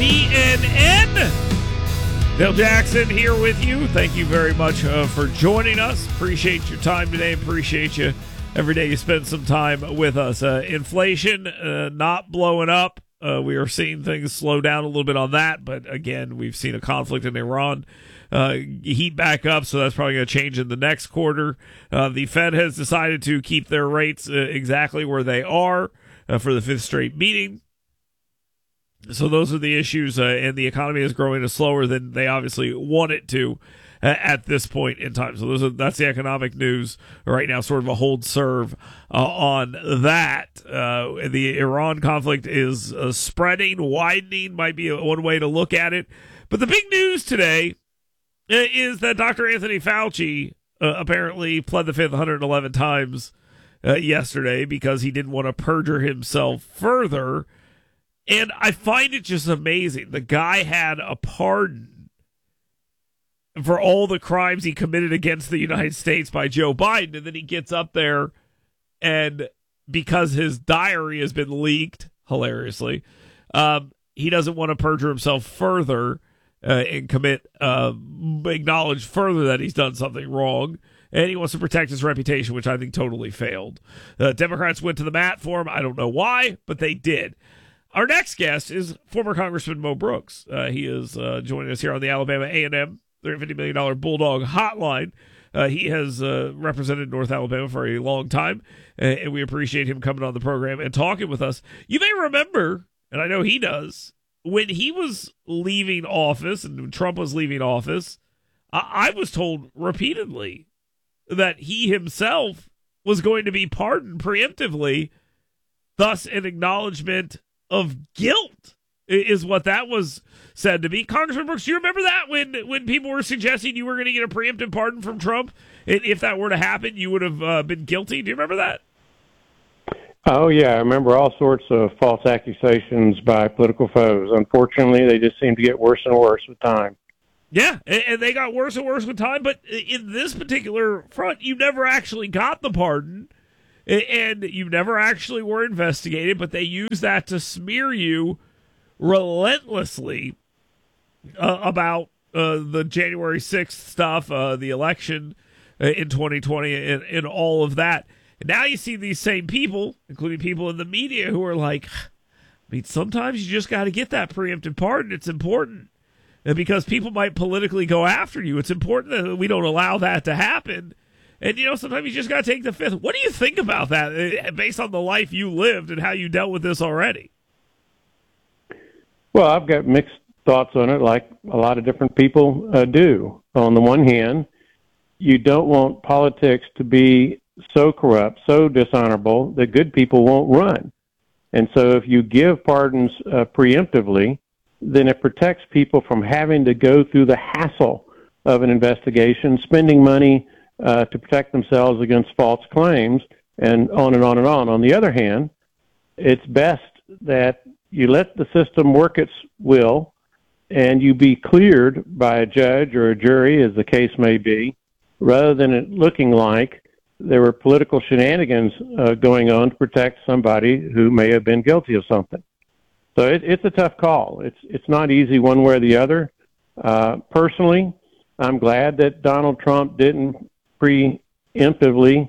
CNN. Dale Jackson here with you. Thank you very much for joining us. Appreciate your time today. Appreciate you every day you spend some time with us. Inflation not blowing up. We are seeing things slow down a little bit on that. But again, we've seen a conflict in Iran heat back up, so that's probably going to change in the next quarter. The Fed has decided to keep their rates exactly where they are for the fifth straight meeting. So those are the issues, and the economy is growing slower than they obviously want it to at this point in time. So that's the economic news right now, sort of a hold serve on that. The Iran conflict is spreading, widening, might be one way to look at it. But the big news today is that Dr. Anthony Fauci apparently pled the fifth 111 times yesterday because he didn't want to perjure himself further. And I find it just amazing. The guy had a pardon for all the crimes he committed against the United States by Joe Biden, and then he gets up there and because his diary has been leaked, hilariously, he doesn't want to perjure himself further and acknowledge further that he's done something wrong. And he wants to protect his reputation, which I think totally failed. Democrats went to the mat for him. I don't know why, but they did. Our next guest is former Congressman Mo Brooks. He is joining us here on the Alabama A&M $350 million Bulldog Hotline. He has represented North Alabama for a long time, and we appreciate him coming on the program and talking with us. You may remember, and I know he does, when he was leaving office and when Trump was leaving office, I was told repeatedly that he himself was going to be pardoned preemptively, thus an acknowledgement of guilt is what that was said to be. Congressman Brooks, do you remember that when people were suggesting you were going to get a preemptive pardon from Trump? If that were to happen, you would have been guilty. Do you remember that? Oh, yeah. I remember all sorts of false accusations by political foes. Unfortunately, they just seem to get worse and worse with time. Yeah, and they got worse and worse with time. But in this particular front, you never actually got the pardon. And you never actually were investigated, but they used that to smear you relentlessly about the January 6th stuff, the election in 2020, and all of that. And now you see these same people, including people in the media, who are like, I mean, sometimes you just got to get that preemptive pardon. It's important. And because people might politically go after you, it's important that we don't allow that to happen. And, sometimes you just got to take the fifth. What do you think about that based on the life you lived and how you dealt with this already? Well, I've got mixed thoughts on it, like a lot of different people do. On the one hand, you don't want politics to be so corrupt, so dishonorable that good people won't run. And so if you give pardons preemptively, then it protects people from having to go through the hassle of an investigation, spending money to protect themselves against false claims, and on and on and on. On the other hand, it's best that you let the system work its will and you be cleared by a judge or a jury, as the case may be, rather than it looking like there were political shenanigans going on to protect somebody who may have been guilty of something. So it's a tough call. It's not easy one way or the other. Personally, I'm glad that Donald Trump didn't preemptively,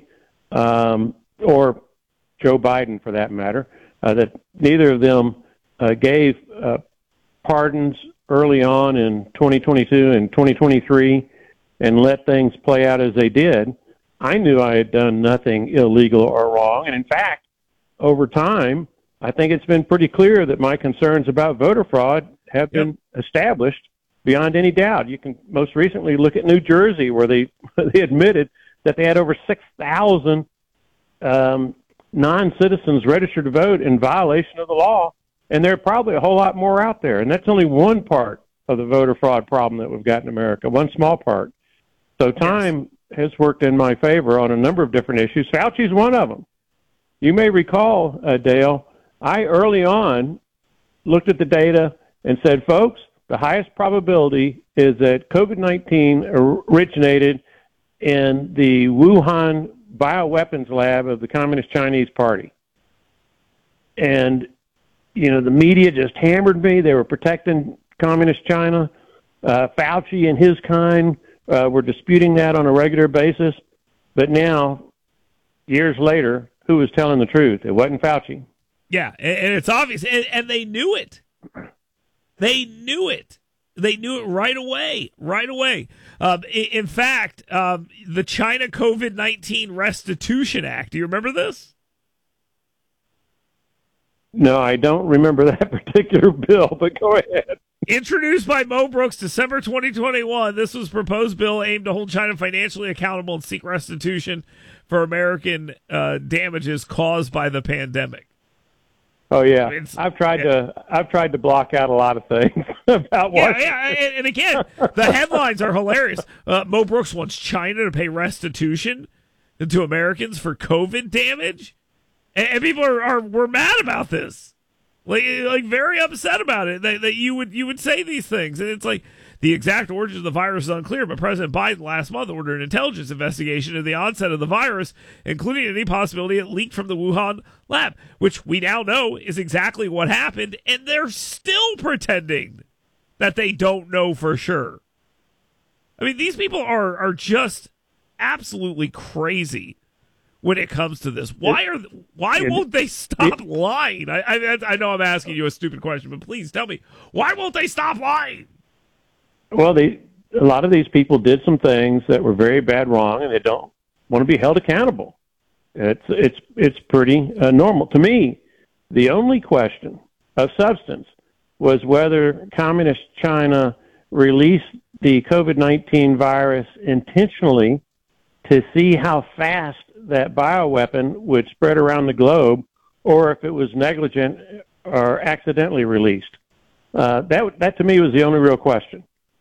or Joe Biden for that matter, that neither of them gave pardons early on in 2022 and 2023 and let things play out as they did. I knew I had done nothing illegal or wrong. And in fact, over time, I think it's been pretty clear that my concerns about voter fraud have been established beyond any doubt. You can most recently look at New Jersey, where they admitted that they had over 6,000 non-citizens registered to vote in violation of the law, and there are probably a whole lot more out there. And that's only one part of the voter fraud problem that we've got in America, one small part. So time has worked in my favor on a number of different issues. Fauci's one of them. You may recall, Dale, I early on looked at the data and said, folks, the highest probability is that COVID-19 originated in the Wuhan bioweapons lab of the Communist Chinese Party. And the media just hammered me. They were protecting communist China. Fauci and his kind were disputing that on a regular basis. But now, years later, who was telling the truth? It wasn't Fauci. Yeah, and it's obvious. And they knew it. They knew it. They knew it right away. Right away. In fact, the China COVID-19 Restitution Act. Do you remember this? No, I don't remember that particular bill, but go ahead. Introduced by Mo Brooks, December 2021, this was a proposed bill aimed to hold China financially accountable and seek restitution for American damages caused by the pandemic. Oh yeah, I've tried to block out a lot of things about Washington. Yeah, and again, the headlines are hilarious. Mo Brooks wants China to pay restitution to Americans for COVID damage. And people were mad about this, like very upset about it. That you would say these things, and it's like the exact origin of the virus is unclear. But President Biden last month ordered an intelligence investigation into the onset of the virus, including any possibility it leaked from the Wuhan lab, which we now know is exactly what happened. And they're still pretending that they don't know for sure. I mean, these people are just absolutely crazy when it comes to this. Why won't they stop lying? I know I'm asking you a stupid question, but please tell me, why won't they stop lying? Well, a lot of these people did some things that were very bad wrong, and they don't want to be held accountable. It's pretty normal. To me, the only question of substance was whether communist China released the COVID-19 virus intentionally to see how fast that bioweapon would spread around the globe, or if it was negligent or accidentally released. That to me was the only real question.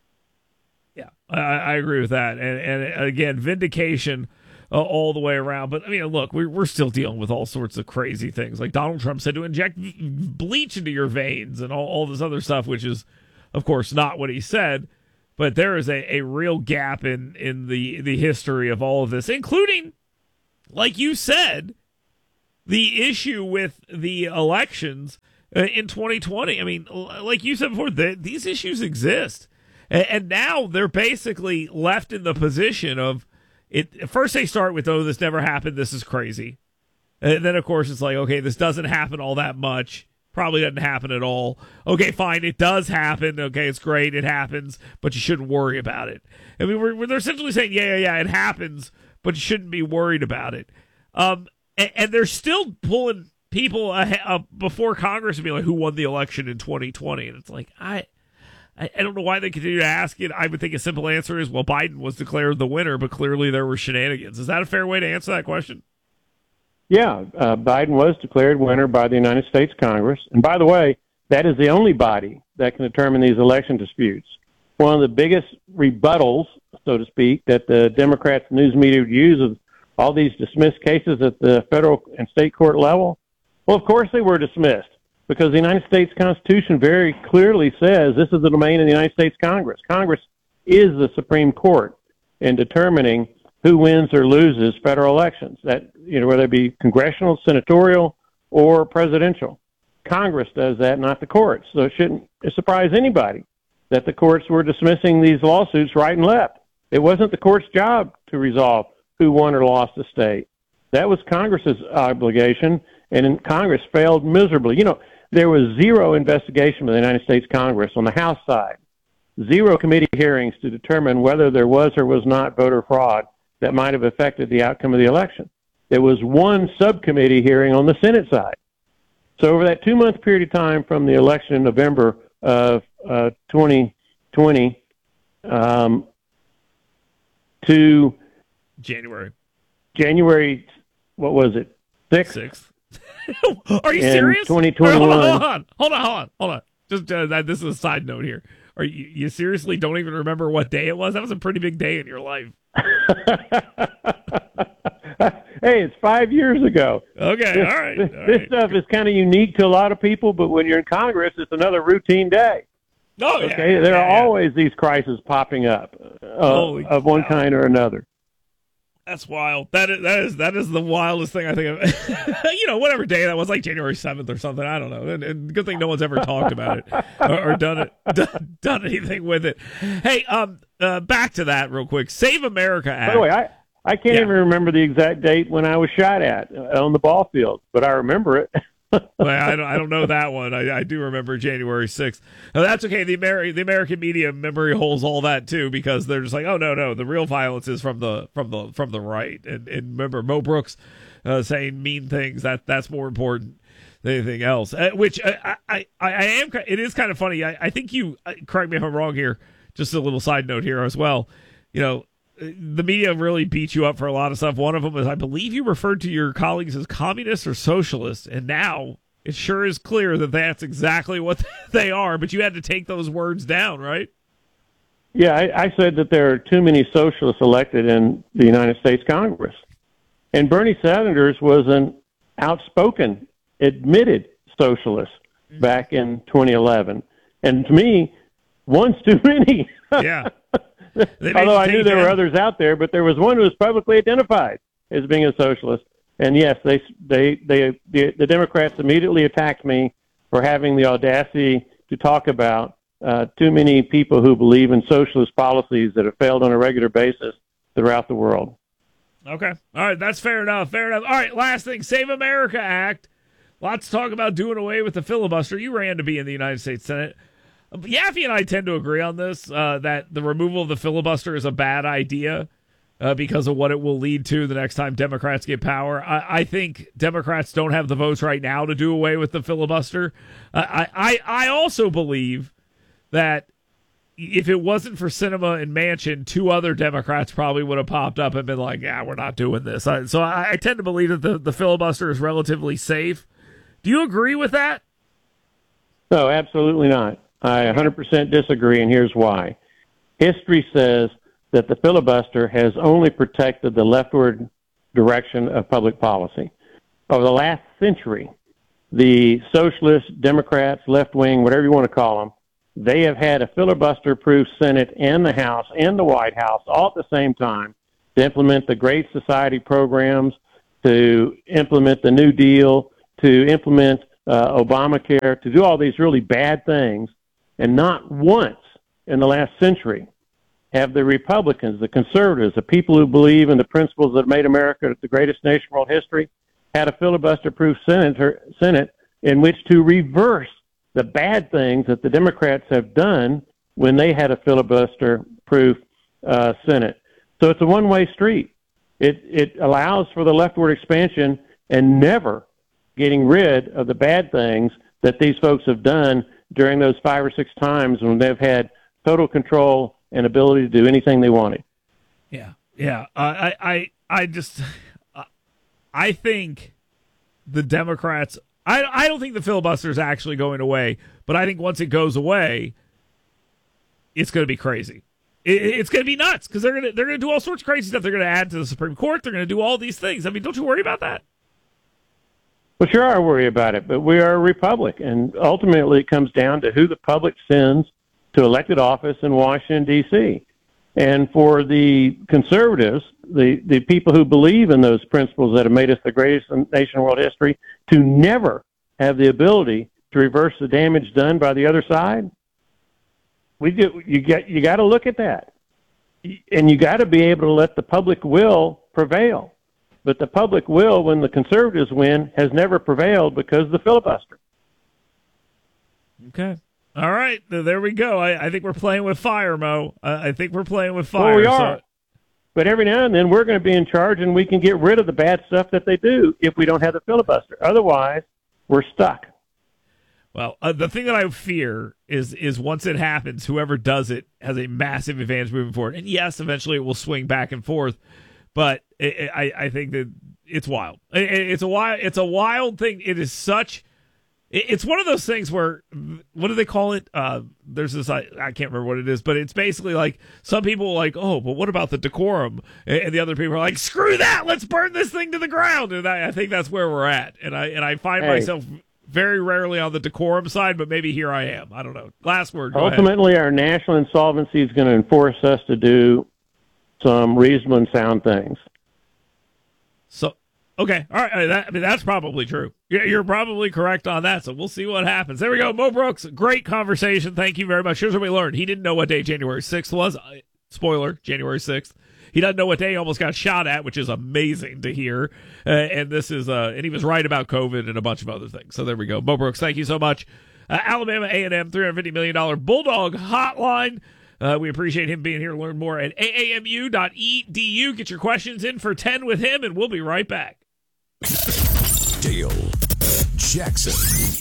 Yeah, I agree with that. And again, vindication all the way around. But I mean, look, we're still dealing with all sorts of crazy things. Like Donald Trump said to inject bleach into your veins and all this other stuff, which is, of course, not what he said. But there is a real gap in the history of all of this, including, like you said, the issue with the elections in 2020. I mean, like you said before, these issues exist. And now they're basically left in the position of it. First, they start with, oh, this never happened. This is crazy. And then, of course, it's like, okay, this doesn't happen all that much. Probably doesn't happen at all. Okay, fine, it does happen. Okay, it's great, it happens, but you shouldn't worry about it. I mean, they're essentially saying, yeah, it happens, but you shouldn't be worried about it. And they're still pulling people before Congress and be like, who won the election in 2020? And it's like, I don't know why they continue to ask it. I would think a simple answer is, well, Biden was declared the winner, but clearly there were shenanigans. Is that a fair way to answer that question? Yeah, Biden was declared winner by the United States Congress. And by the way, that is the only body that can determine these election disputes. One of the biggest rebuttals, so to speak, that the Democrats news media would use of all these dismissed cases at the federal and state court level. Well, of course they were dismissed because the United States Constitution very clearly says this is the domain of the United States Congress. Congress is the Supreme Court in determining who wins or loses federal elections, that, whether it be congressional, senatorial, or presidential. Congress does that, not the courts. So it shouldn't surprise anybody that the courts were dismissing these lawsuits right and left. It wasn't the court's job to resolve who won or lost the state. That was Congress's obligation, and Congress failed miserably. There was zero investigation by the United States Congress on the House side, zero committee hearings to determine whether there was or was not voter fraud that might have affected the outcome of the election. There was one subcommittee hearing on the Senate side. So over that 2-month period of time from the election in November of 2020 to January, what was it, 6th? Are you serious? 2021. Hold on. Just this is a side note here. Are you seriously don't even remember what day it was? That was a pretty big day in your life. Hey, it's 5 years ago. Okay, all right. This stuff is kind of unique to a lot of people, but when you're in Congress, it's another routine day. Oh, yeah. Okay, there are always these crises popping up of one kind or another. That's wild. That is the wildest thing I think of. Whatever day that was, like January 7th or something. I don't know. And good thing no one's ever talked about it or done anything with it. Hey, back to that real quick. Save America Act. By the way, I can't even remember the exact date when I was shot at on the ball field, but I remember it. Well, I don't know that one. I do remember January 6th. Now, that's okay. The American media memory holds all that too, because they're just like, oh no, the real violence is from the right. And remember Mo Brooks saying mean things. That's more important than anything else. Which I am. It is kind of funny. I think you correct me if I'm wrong here. Just a little side note here as well. The media really beat you up for a lot of stuff. One of them is, I believe you referred to your colleagues as communists or socialists, and now it sure is clear that that's exactly what they are, but you had to take those words down, right? Yeah, I said that there are too many socialists elected in the United States Congress. And Bernie Sanders was an outspoken, admitted socialist back in 2011. And to me, one's too many. Yeah. Although I knew there were others out there, but there was one who was publicly identified as being a socialist. And yes, the Democrats immediately attacked me for having the audacity to talk about too many people who believe in socialist policies that have failed on a regular basis throughout the world. Okay. All right. That's fair enough. All right. Last thing, Save America Act. Lots of talk about doing away with the filibuster. You ran to be in the United States Senate. Yaffe and I tend to agree on this, that the removal of the filibuster is a bad idea because of what it will lead to the next time Democrats get power. I think Democrats don't have the votes right now to do away with the filibuster. I also believe that if it wasn't for Sinema and Manchin, two other Democrats probably would have popped up and been like, yeah, we're not doing this. So I tend to believe that the filibuster is relatively safe. Do you agree with that? No, absolutely not. I 100% disagree, and here's why. History says that the filibuster has only protected the leftward direction of public policy. Over the last century, the socialists, Democrats, left-wing, whatever you want to call them, they have had a filibuster-proof Senate and the House and the White House all at the same time to implement the Great Society programs, to implement the New Deal, to implement Obamacare, to do all these really bad things. And not once in the last century have the Republicans, the conservatives, the people who believe in the principles that made America the greatest nation in world history, had a filibuster-proof Senate in which to reverse the bad things that the Democrats have done when they had a filibuster-proof Senate. So it's a one-way street. It allows for the leftward expansion and never getting rid of the bad things that these folks have done during those 5 or 6 times when they've had total control and ability to do anything they wanted. Yeah. I think the Democrats. I don't think the filibuster is actually going away, but I think once it goes away, it's going to be crazy. It's going to be nuts because they're going to do all sorts of crazy stuff. They're going to add to the Supreme Court. They're going to do all these things. I mean, don't you worry about that? Well, sure, I worry about it, but we are a republic, and ultimately it comes down to who the public sends to elected office in Washington, D.C. And for the conservatives, the people who believe in those principles that have made us the greatest nation in world history, to never have the ability to reverse the damage done by the other side, you got to look at that, and you got to be able to let the public will prevail. But the public will, when the conservatives win, has never prevailed because of the filibuster. Okay. All right. There we go. I think we're playing with fire, Mo. I think we're playing with fire. Well, we are. But every now and then we're going to be in charge, and we can get rid of the bad stuff that they do if we don't have the filibuster. Otherwise, we're stuck. Well, the thing that I fear is once it happens, whoever does it has a massive advantage moving forward. And yes, eventually it will swing back and forth. But I think that it's wild. It's a wild thing. It is such. It's one of those things where, what do they call it? There's this, I can't remember what it is, but it's basically like some people are like, oh, but what about the decorum? And the other people are like, screw that, let's burn this thing to the ground. And I think that's where we're at. And I find myself very rarely on the decorum side, but maybe here I am. I don't know. Last word. Ultimately, our national insolvency is going to enforce us to do some reasonable and sound things. So, okay. All right. That's probably true. You're probably correct on that. So we'll see what happens. There we go. Mo Brooks, great conversation. Thank you very much. Here's what we learned. He didn't know what day January 6th was. Spoiler, January 6th. He doesn't know what day he almost got shot at, which is amazing to hear. And he was right about COVID and a bunch of other things. So there we go. Mo Brooks, thank you so much. Alabama A&M, $350 million Bulldog Hotline. We appreciate him being here. Learn more at aamu.edu. Get your questions in for 10 with him, and we'll be right back. Dale Jackson.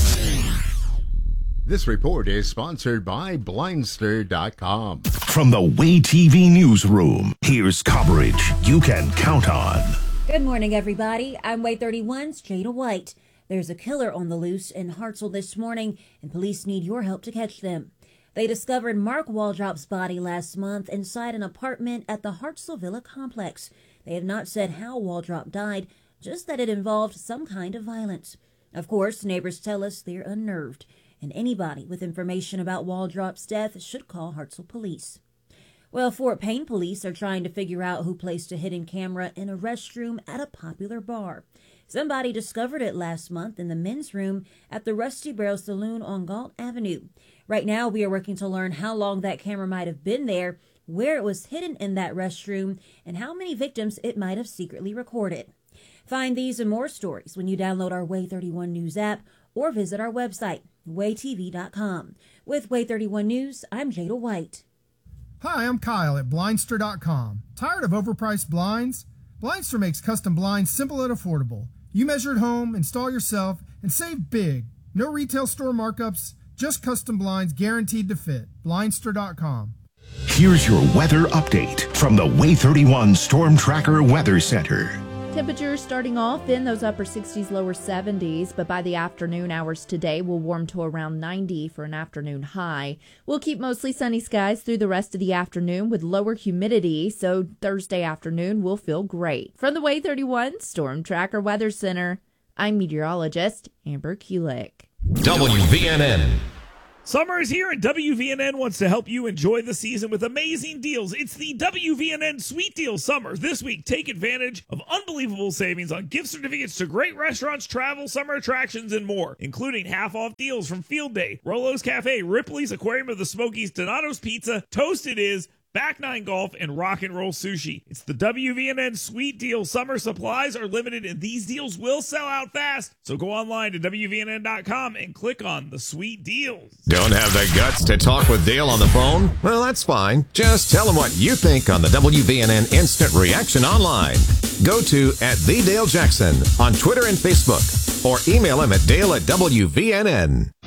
This report is sponsored by Blindster.com. From the Way TV newsroom, here's coverage you can count on. Good morning, everybody. I'm Way 31's Jada White. There's a killer on the loose in Hartselle this morning, and police need your help to catch them. They discovered Mark Waldrop's body last month inside an apartment at the Hartselle Villa complex. They have not said how Waldrop died, just that it involved some kind of violence. Of course, neighbors tell us they're unnerved, and anybody with information about Waldrop's death should call Hartselle Police. Well, Fort Payne police are trying to figure out who placed a hidden camera in a restroom at a popular bar. Somebody discovered it last month in the men's room at the Rusty Barrel Saloon on Galt Avenue. Right now, we are working to learn how long that camera might have been there, where it was hidden in that restroom, and how many victims it might have secretly recorded. Find these and more stories when you download our Way 31 News app or visit our website, waytv.com. With Way 31 News, I'm Jada White. Hi, I'm Kyle at Blindster.com. Tired of overpriced blinds? Blindster makes custom blinds simple and affordable. You measure at home, install yourself, and save big. No retail store markups, just custom blinds guaranteed to fit. Blindster.com. Here's your weather update from the Way 31 Storm Tracker Weather Center. Temperatures starting off in those upper 60s, lower 70s, but by the afternoon hours today, we'll warm to around 90 for an afternoon high. We'll keep mostly sunny skies through the rest of the afternoon with lower humidity, so Thursday afternoon will feel great. From the Way 31 Storm Tracker Weather Center, I'm meteorologist Amber Kulik. WVNN. Summer is here, and WVNN wants to help you enjoy the season with amazing deals. It's the WVNN Sweet Deal Summer. This week, take advantage of unbelievable savings on gift certificates to great restaurants, travel, summer attractions, and more, including half-off deals from Field Day, Rolo's Cafe, Ripley's, Aquarium of the Smokies, Donato's Pizza, Toasted Is, Back Nine Golf, and Rock and Roll Sushi. It's the WVNN Sweet Deal. Summer supplies are limited, and these deals will sell out fast. So go online to WVNN.com and click on the Sweet Deals. Don't have the guts to talk with Dale on the phone? Well, that's fine. Just tell him what you think on the WVNN Instant Reaction online. Go to @TheDaleJackson on Twitter and Facebook, or email him at Dale@WVNN.